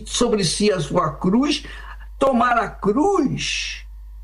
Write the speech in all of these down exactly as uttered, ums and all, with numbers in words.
sobre si a sua cruz. Tomar a cruz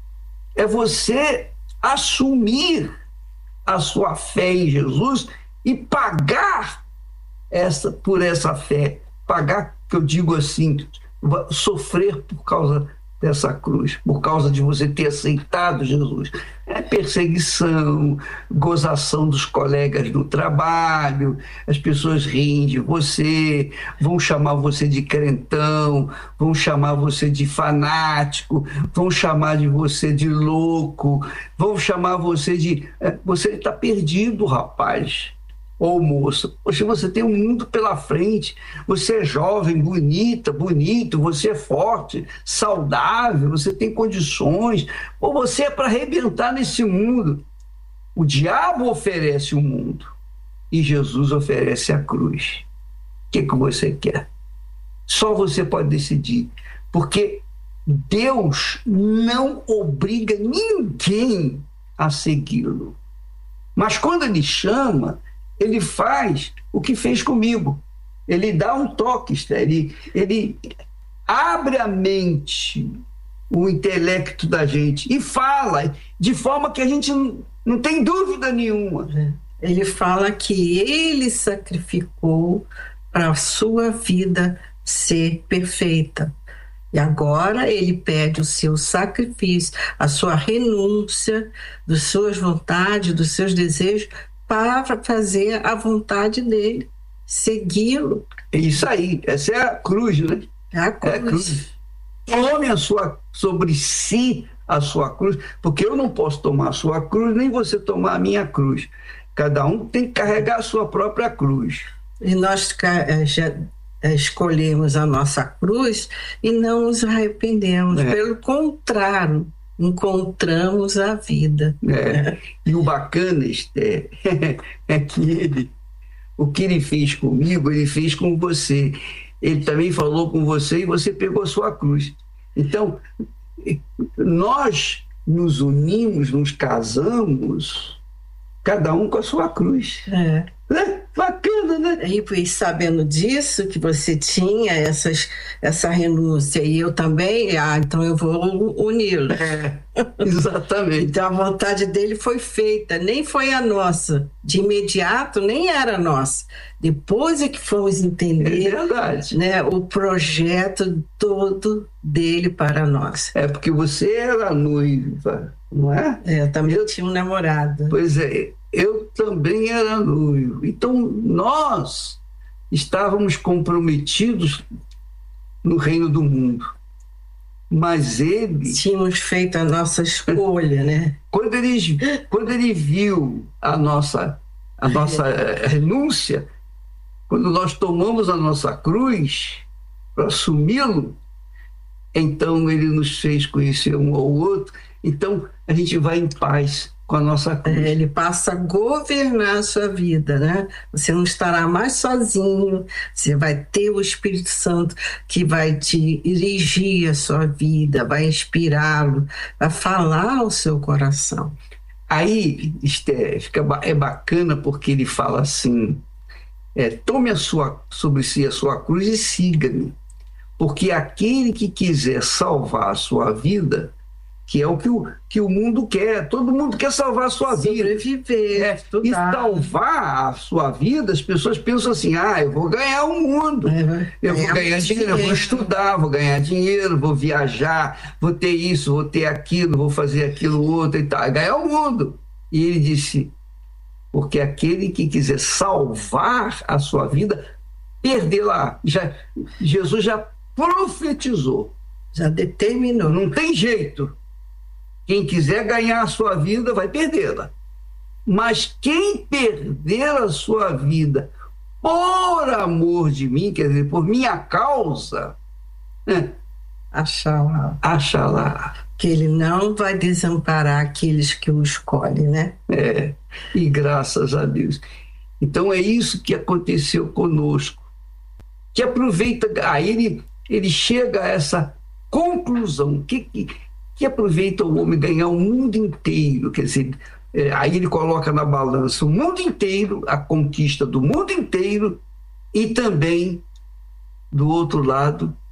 é você assumir a sua fé em Jesus e pagar essa, por essa fé. Pagar, que eu digo assim, sofrer por causa dessa cruz, por causa de você ter aceitado Jesus. É perseguição, gozação dos colegas no trabalho, as pessoas riem de você, vão chamar você de crentão, vão chamar você de fanático, vão chamar de você de louco, vão chamar você de... Você está perdido, rapaz. Ô moça, poxa, você tem um mundo pela frente, você é jovem, bonita, bonito, você é forte, saudável, você tem condições, ou você é para arrebentar nesse mundo. O diabo oferece o mundo e Jesus oferece a cruz. O que, que você quer? Só você pode decidir, porque Deus não obriga ninguém a segui-lo. Mas quando ele chama, ele faz o que fez comigo. Ele dá um toque, ele, ele abre a mente, o intelecto da gente e fala de forma que a gente não, não tem dúvida nenhuma. Ele fala que ele sacrificou para a sua vida ser perfeita. E agora ele pede o seu sacrifício, a sua renúncia, das suas vontades, dos seus desejos, para fazer a vontade dele, segui-lo. É isso aí, essa é a cruz, né? É a cruz. É a cruz. Tome a sua, sobre si a sua cruz, porque eu não posso tomar a sua cruz, nem você tomar a minha cruz. Cada um tem que carregar a sua própria cruz. E nós já escolhemos a nossa cruz e não nos arrependemos. É. Pelo contrário, encontramos a vida. É. E o bacana, Esther, é que ele, o que ele fez comigo, ele fez com você. Ele também falou com você e você pegou a sua cruz. Então, nós nos unimos, nos casamos, cada um com a sua cruz. É. É bacana, né? E sabendo disso, que você tinha essas, essa renúncia, e eu também, ah, então eu vou uni-lo. É, exatamente. Então a vontade dele foi feita, nem foi a nossa. De imediato, nem era nossa. Depois é que fomos entender, é verdade, né, o projeto todo dele para nós. É porque você era noiva, não é? É, eu também eu tinha um namorado. Pois é. Eu também era noivo. Então, nós estávamos comprometidos no reino do mundo. Mas ele... Tínhamos feito a nossa escolha, né? Quando ele, quando ele viu a nossa, a nossa renúncia, quando nós tomamos a nossa cruz para assumi-lo, então ele nos fez conhecer um ao outro. Então, a gente vai em paz com a nossa cruz. É, ele passa a governar a sua vida, né? Você não estará mais sozinho, você vai ter o Espírito Santo que vai te dirigir a sua vida, vai inspirá-lo, vai falar ao seu coração. Aí, Esther, fica, é bacana porque ele fala assim, é, tome a sua, sobre si a sua cruz e siga-me, porque aquele que quiser salvar a sua vida, que é o que o, que o mundo quer. Todo mundo quer salvar a sua vida. Sobreviver, é, e salvar a sua vida, as pessoas pensam assim, ah, eu vou ganhar o mundo. É, eu vou ganhar dinheiro, eu vou estudar, vou ganhar dinheiro, vou viajar, vou ter isso, vou ter aquilo, vou fazer aquilo outro e tal. Ganhar o mundo. E ele disse, porque aquele que quiser salvar a sua vida, perdê-la. Já, Jesus já profetizou. Já determinou. Não tem jeito. Quem quiser ganhar a sua vida vai perdê-la. Mas quem perder a sua vida por amor de mim, quer dizer, por minha causa, né? Achará. Achará. Que ele não vai desamparar aqueles que o escolhem, né? É, e graças a Deus. Então é isso que aconteceu conosco. Que aproveita, aí ele, ele chega a essa conclusão, que, que, que aproveita o homem ganhar o mundo inteiro, quer dizer, é, aí ele coloca na balança o mundo inteiro, a conquista do mundo inteiro, e também, do outro lado,